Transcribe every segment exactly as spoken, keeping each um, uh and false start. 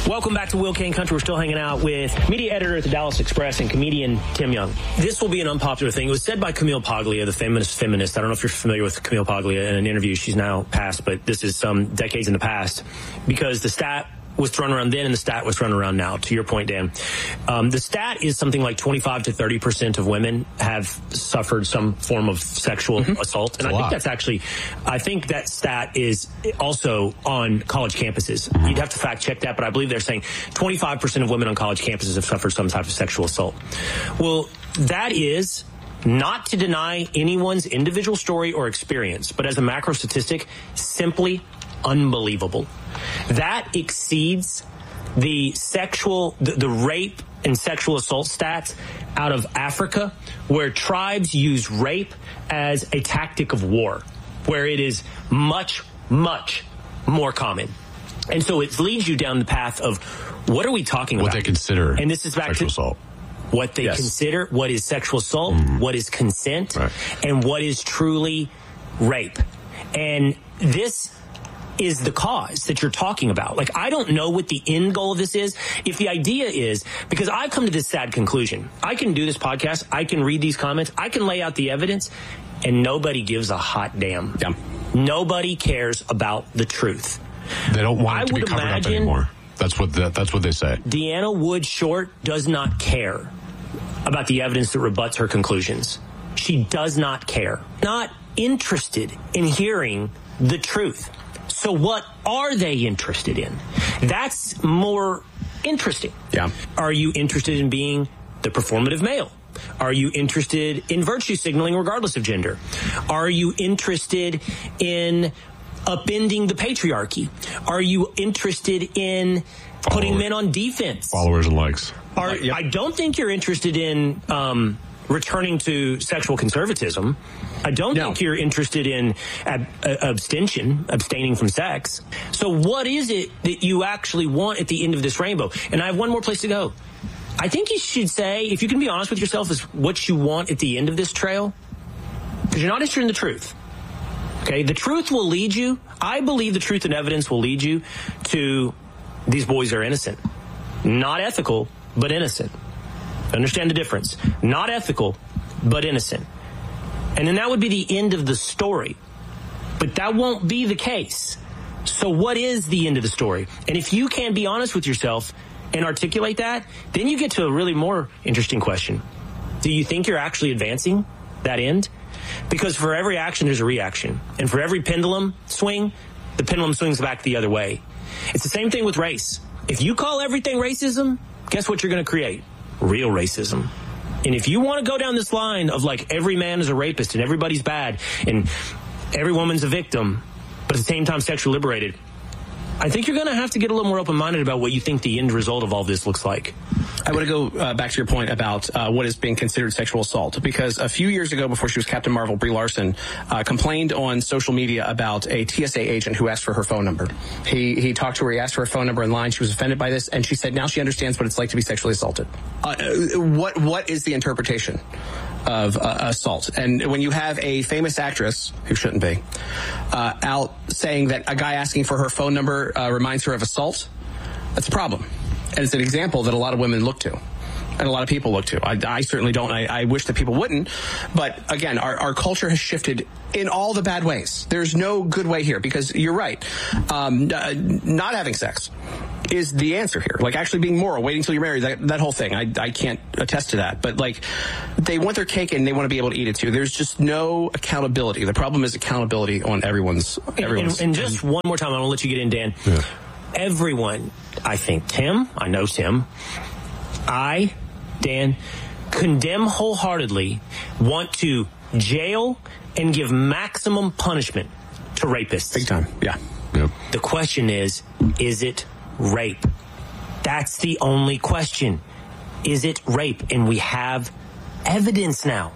Welcome back to Will Kane Country. We're still hanging out with media editor at the Dallas Express and comedian Tim Young. This will be an unpopular thing. It was said by Camille Paglia, the feminist feminist. I don't know if you're familiar with Camille Paglia in an interview. She's now passed, but this is some decades in the past, because the stat was thrown around then and the stat was thrown around now, to your point, Dan. Um, the stat is something like twenty-five to thirty percent of women have suffered some form of sexual mm-hmm. assault. And that's I think lot. that's actually, I think that stat is also on college campuses. Mm-hmm. You'd have to fact check that, but I believe they're saying twenty-five percent of women on college campuses have suffered some type of sexual assault. Well, that is not to deny anyone's individual story or experience, but as a macro statistic, simply unbelievable. That exceeds the sexual, the, the rape and sexual assault stats out of Africa, where tribes use rape as a tactic of war, where it is much, much more common. And so it leads you down the path of what are we talking what about? What they consider and this is back sexual to assault. What they yes. consider, what is sexual assault, mm-hmm. what is consent, right. and what is truly rape. And this is the cause that you're talking about. Like, I don't know what the end goal of this is. If the idea is, because I've come to this sad conclusion, I can do this podcast, I can read these comments, I can lay out the evidence, and nobody gives a hot damn. Yeah. Nobody cares about the truth. They don't want I it to be would covered up imagine anymore. That's what the, that's what they say. Deanna Wood Short does not care about the evidence that rebuts her conclusions. She does not care. Not interested in hearing the truth. So what are they interested in? That's more interesting. Yeah. Are you interested in being the performative male? Are you interested in virtue signaling regardless of gender? Are you interested in upending the patriarchy? Are you interested in putting Follower. men on defense? Followers and likes. Are, yep. I don't think you're interested in um, returning to sexual conservatism. I don't no. think you're interested in ab- uh, abstention, abstaining from sex. So what is it that you actually want at the end of this rainbow? And I have one more place to go. I think you should say, if you can be honest with yourself, is what you want at the end of this trail. Because you're not interested in the truth. Okay, the truth will lead you. I believe the truth and evidence will lead you to these boys are innocent. Not ethical, but innocent. Understand the difference. Not ethical, but innocent. And then that would be the end of the story. But that won't be the case. So what is the end of the story? And if you can be honest with yourself and articulate that, then you get to a really more interesting question. Do you think you're actually advancing that end? Because for every action, there's a reaction. And for every pendulum swing, the pendulum swings back the other way. It's the same thing with race. If you call everything racism, guess what you're going to create? Real racism. And if you want to go down this line of like every man is a rapist and everybody's bad and every woman's a victim, but at the same time sexually liberated, I think you're going to have to get a little more open-minded about what you think the end result of all this looks like. I want to go uh, back to your point about uh, what is being considered sexual assault, because a few years ago, before she was Captain Marvel, Brie Larson uh, complained on social media about a T S A agent who asked for her phone number. He he talked to her, he asked for her phone number in line. She was offended by this, and she said now she understands what it's like to be sexually assaulted. Uh, what what is the interpretation of uh, assault? And when you have a famous actress, who shouldn't be, uh, out saying that a guy asking for her phone number uh, reminds her of assault, that's a problem. And it's an example that a lot of women look to, and a lot of people look to. I, I certainly don't. I, I wish that people wouldn't. But again, our, our culture has shifted in all the bad ways. There's no good way here, because you're right. Um, uh, not having sex is the answer here. Like actually being moral, waiting till you're married, that, that whole thing. I, I can't attest to that. But like, they want their cake and they want to be able to eat it too. There's just no accountability. The problem is accountability on everyone's. everyone's. And, and, and just one more time, I want to let you get in, Dan. Yeah. Everyone, I think, Tim, I know Tim, I, Dan, condemn wholeheartedly, want to jail and give maximum punishment to rapists. Big time, yeah. Yep. The question is, is it rape? That's the only question. Is it rape? And we have evidence now.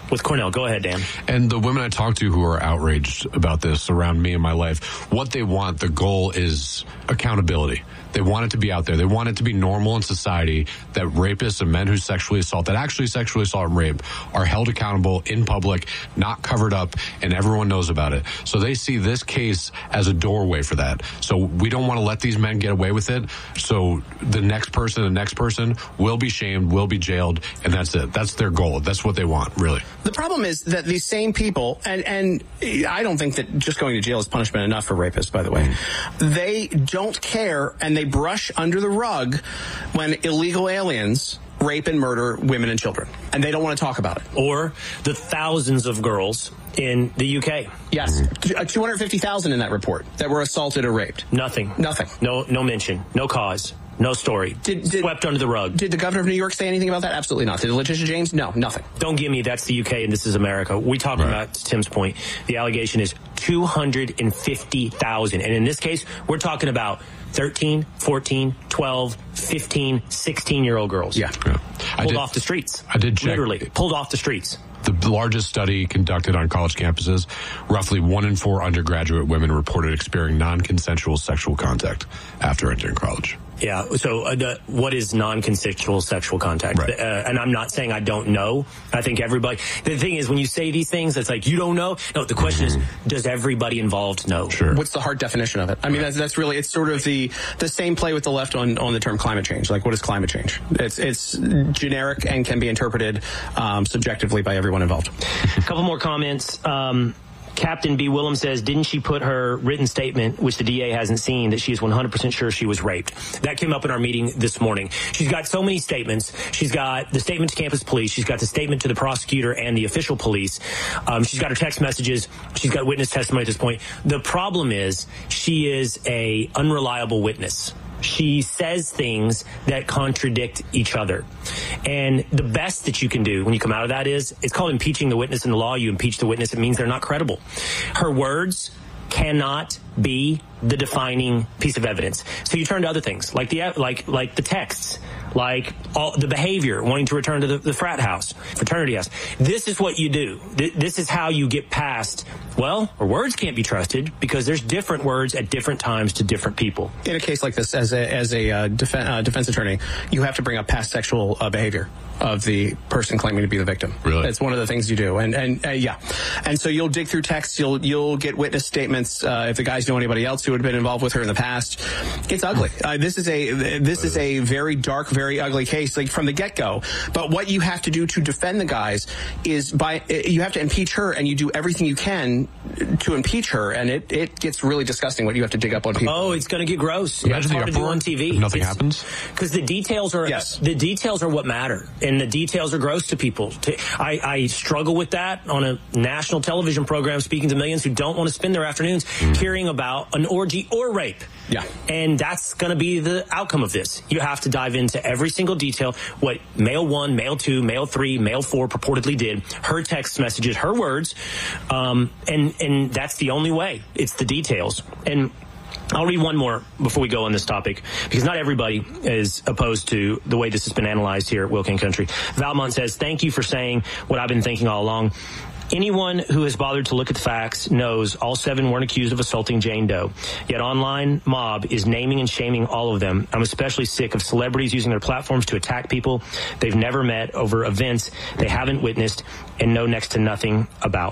with Cornell. Go ahead, Dan. And the women I talk to who are outraged about this around me and my life, what they want, the goal is accountability. They want it to be out there. They want it to be normal in society that rapists and men who sexually assault, that actually sexually assault and rape, are held accountable in public, not covered up, and everyone knows about it. So they see this case as a doorway for that. So we don't want to let these men get away with it. So the next person, the next person will be shamed, will be jailed, and that's it. That's their goal. That's what they want, really. The problem is that these same people, and, and I don't think that just going to jail is punishment enough for rapists, by the way. Mm. They don't care, and they brush under the rug when illegal aliens rape and murder women and children, and they don't want to talk about it. Or the thousands of girls in the U K. Yes, two hundred fifty thousand in that report that were assaulted or raped. Nothing. Nothing. No, no mention. No cause. No story. Did, did, Swept under the rug. Did the governor of New York say anything about that? Absolutely not. Did Letitia James? No, nothing. Don't give me that's the U K and this is America. We talking right. about, to Tim's point, the allegation is two hundred fifty thousand. And in this case, we're talking about thirteen, fourteen, twelve, fifteen, sixteen-year-old girls. Yeah. yeah. Pulled did, off the streets. I did check. Literally, pulled off the streets. The largest study conducted on college campuses, roughly one in four undergraduate women reported experiencing non-consensual sexual contact after entering college. Yeah. So uh, the, what is non-consensual sexual contact? Right. Uh, and I'm not saying I don't know. I think everybody, the thing is, when you say these things, it's like, you don't know. No, the question mm-hmm. is, does everybody involved know? Sure. What's the hard definition of it? I mean, that's, that's really, it's sort of the, the same play with the left on, on the term climate change. Like, what is climate change? It's, it's generic and can be interpreted um, subjectively by everyone involved. A couple more comments. Um, Captain B. Willem says, didn't she put her written statement, which the D A hasn't seen, that she is one hundred percent sure she was raped? That came up in our meeting this morning. She's got so many statements. She's got the statement to campus police. She's got the statement to the prosecutor and the official police. Um, she's got her text messages. She's got witness testimony at this point. The problem is she is a unreliable witness. She says things that contradict each other. And the best that you can do when you come out of that is, it's called impeaching the witness in the law. You impeach the witness, it means they're not credible. Her words cannot be the defining piece of evidence. So you turn to other things, like the like like the texts, like all the behavior, wanting to return to the, the frat house, fraternity house. This is what you do. Th- this is how you get past, well, her words can't be trusted because there's different words at different times to different people. In a case like this, as a, as a uh, defen- uh, defense attorney, you have to bring up past sexual uh, behavior of the person claiming to be the victim. Really? It's one of the things you do. And, and uh, yeah. And so you'll dig through texts, you'll, you'll get witness statements, uh, if the guys know anybody else who had been involved with her in the past. It's ugly. Uh, this is a, this is a very dark, very ugly case, like from the get-go. But what you have to do to defend the guys is by, you have to impeach her, and you do everything you can to impeach her, and it, it gets really disgusting what you have to dig up on people. Oh, it's going to get gross. Imagine it's hard the to do on T V. Nothing it's, happens? Because the details are, yes. the details are what matter. And the details are gross to people. I, I struggle with that on a national television program, speaking to millions who don't want to spend their afternoons mm. hearing about an orgy or rape. Yeah. And that's going to be the outcome of this. You have to dive into every single detail, what male one, male two, male three, male four purportedly did, her text messages, her words, um, and, and that's the only way. It's the details. And I'll read one more before we go on this topic, because not everybody is opposed to the way this has been analyzed here at Wilkin Country. Valmont says, thank you for saying what I've been thinking all along. Anyone who has bothered to look at the facts knows all seven weren't accused of assaulting Jane Doe. Yet online mob is naming and shaming all of them. I'm especially sick of celebrities using their platforms to attack people they've never met over events they haven't witnessed and know next to nothing about.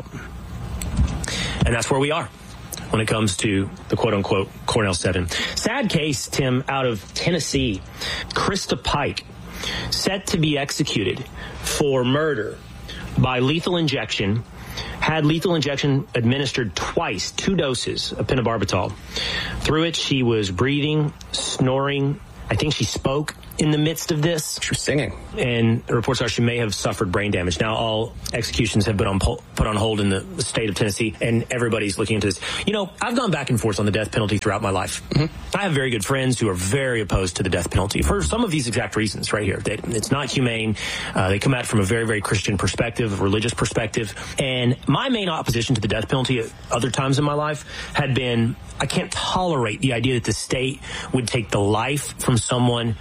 And that's where we are when it comes to the quote-unquote Cornell seven. Sad case, Tim, out of Tennessee. Krista Pike, set to be executed for murder by lethal injection, had lethal injection administered twice, two doses of pentobarbital. Through it, she was breathing, snoring. I think she spoke in the midst of this. She was singing. And the reports are she may have suffered brain damage. Now, all executions have been on put on hold in the state of Tennessee, and everybody's looking into this. You know, I've gone back and forth on the death penalty throughout my life. Mm-hmm. I have very good friends who are very opposed to the death penalty for some of these exact reasons right here. That it's not humane. Uh, they come at it from a very, very Christian perspective, religious perspective. And my main opposition to the death penalty at other times in my life had been, I can't tolerate the idea that the state would take the life from someone who could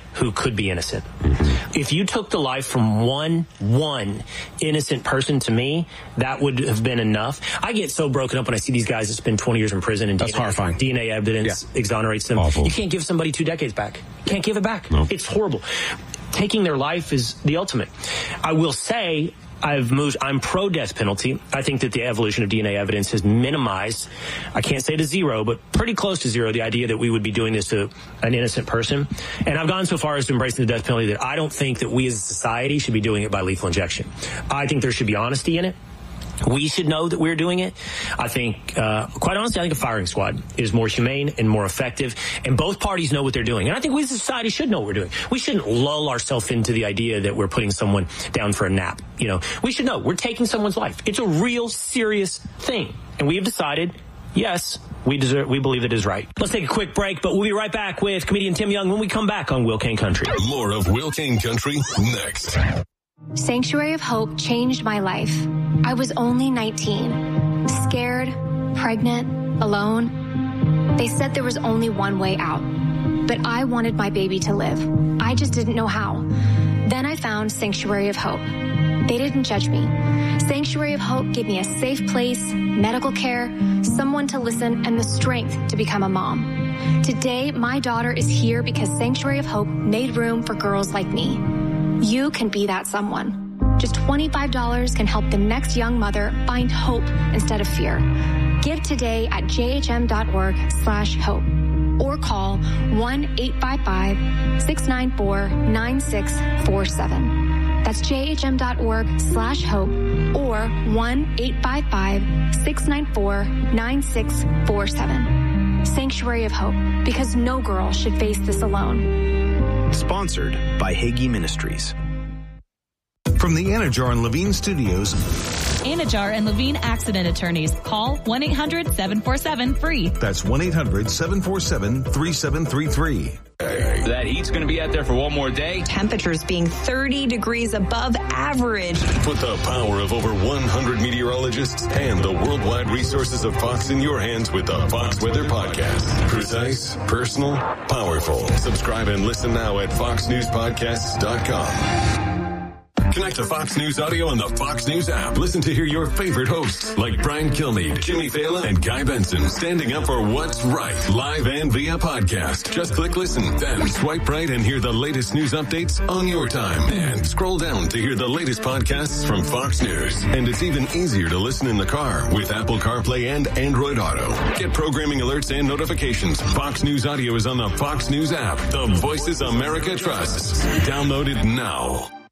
could be innocent. If you took the life from one, one innocent person, to me, that would have been enough. I get so broken up when I see these guys that spend twenty years in prison and That's D N A, horrifying. D N A evidence Yeah. exonerates them. Awful. You can't give somebody two decades back. You can't give it back. No. It's horrible. Taking their life is the ultimate. I will say, I've moved, I'm pro death penalty. I think that the evolution of D N A evidence has minimized, I can't say to zero, but pretty close to zero, the idea that we would be doing this to an innocent person. And I've gone so far as to embracing the death penalty that I don't think that we as a society should be doing it by lethal injection. I think there should be honesty in it. We should know that we're doing it. I think, uh, quite honestly, I think a firing squad is more humane and more effective, and both parties know what they're doing. And I think we as a society should know what we're doing. We shouldn't lull ourselves into the idea that we're putting someone down for a nap. You know, we should know we're taking someone's life. It's a real serious thing. And we have decided, yes, we deserve, we believe it is right. Let's take a quick break, but we'll be right back with comedian Tim Young when we come back on Will Kane Country. More of Will Kane Country next. Sanctuary of Hope changed my life. I was only nineteen, scared, pregnant, alone. They said there was only one way out, but I wanted my baby to live. I just didn't know how. Then I found Sanctuary of Hope. They didn't judge me. Sanctuary of Hope gave me a safe place, medical care, someone to listen, and the strength to become a mom. Today, my daughter is here because Sanctuary of Hope made room for girls like me. You can be that someone. Just twenty-five dollars can help the next young mother find hope instead of fear. Give today at jhm.org slash hope or call one eight five five, six nine four, nine six four seven. That's jhm.org slash hope or one eight five five, six nine four, nine six four seven. Sanctuary of Hope, because no girl should face this alone. Sponsored by Hagee Ministries. From the Anajar and Levine Studios, Anajar and Levine Accident Attorneys. Call one eight hundred, seven four seven, free. that's one eight hundred, seven four seven, three seven three three. That heat's going to be out there for one more day. Temperatures being thirty degrees above average. Put the power of over one hundred meteorologists and the worldwide resources of Fox in your hands with the Fox Weather Podcast. Precise, personal, powerful. Subscribe and listen now at fox news podcasts dot com. Connect to Fox News Audio on the Fox News app. Listen to hear your favorite hosts like Brian Kilmeade, Jimmy Fallon, and Guy Benson standing up for what's right, live and via podcast. Just click listen, then swipe right and hear the latest news updates on your time. And scroll down to hear the latest podcasts from Fox News. And it's even easier to listen in the car with Apple CarPlay and Android Auto. Get programming alerts and notifications. Fox News Audio is on the Fox News app. The voices America trusts. Download it now.